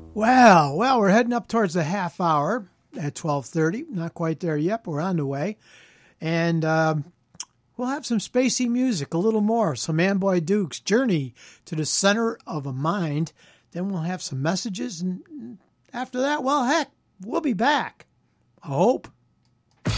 Well, we're heading up towards the half hour at 12:30. Not quite there yet, but we're on the way. And we'll have some spacey music, a little more. Some Amboy Dukes, Journey to the Center of a Mind. Then we'll have some messages. And after that, well, heck, we'll be back. I hope.